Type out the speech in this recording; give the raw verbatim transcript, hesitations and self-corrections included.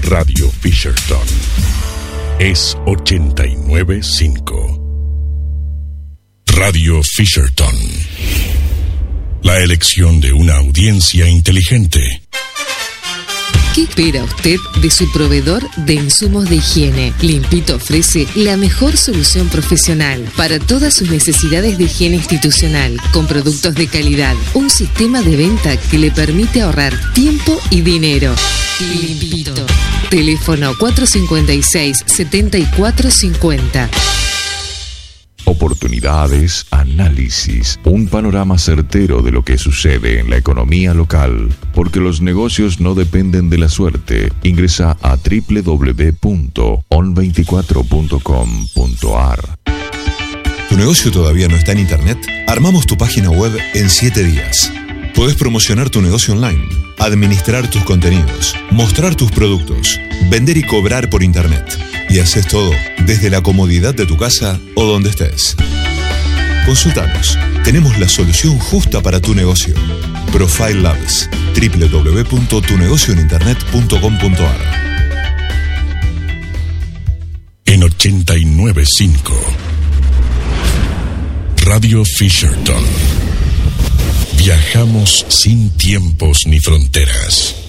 Radio Fisherton es ochenta y nueve punto cinco. Radio Fisherton. La elección de una audiencia inteligente. ¿Qué espera usted de su proveedor de insumos de higiene? Limpito ofrece la mejor solución profesional para todas sus necesidades de higiene institucional, con productos de calidad, un sistema de venta que le permite ahorrar tiempo y dinero. Limpito. Teléfono cuatro cinco seis, siete cuatro cinco cero. Oportunidades, análisis, un panorama certero de lo que sucede en la economía local, porque los negocios no dependen de la suerte. Ingresa a doble u doble u doble u punto on veinticuatro punto com punto a r. ¿Tu negocio todavía no está en internet? Armamos tu página web en siete días. Podés promocionar tu negocio online, administrar tus contenidos, mostrar tus productos, vender y cobrar por internet. Y haces todo desde la comodidad de tu casa o donde estés. Consultanos. Tenemos la solución justa para tu negocio. Profile Labs. doble u doble u doble u punto tu negocio en internet punto com punto a r. En ochenta y nueve punto cinco. Radio Fisherton. Viajamos sin tiempos ni fronteras.